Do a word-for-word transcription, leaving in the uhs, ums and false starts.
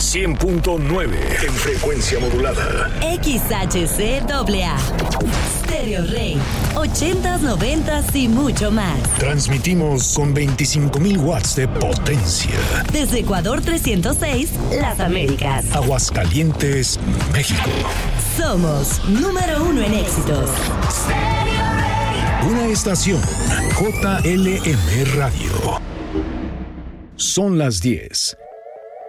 cien punto nueve en frecuencia modulada. X H C A A. Stereo Rey. ochentas, noventas y mucho más. Transmitimos con veinticinco mil watts de potencia. Desde Ecuador trescientos seis, Las Américas. Aguascalientes, México. Somos número uno en éxitos. Una estación J L M Radio. Son las diez